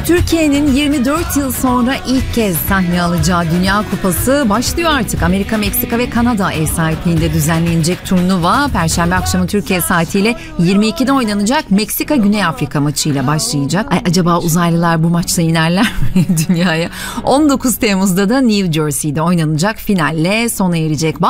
Türkiye'nin 24 yıl sonra ilk kez sahne alacağı Dünya Kupası başlıyor artık. Amerika, Meksika ve Kanada ev sahipliğinde düzenlenecek turnuva Perşembe akşamı Türkiye saatiyle 22'de oynanacak Meksika Güney Afrika maçıyla başlayacak. Acaba uzaylılar bu maçta inerler mi dünyaya? 19 Temmuz'da da New Jersey'de oynanacak finalle sona erecek.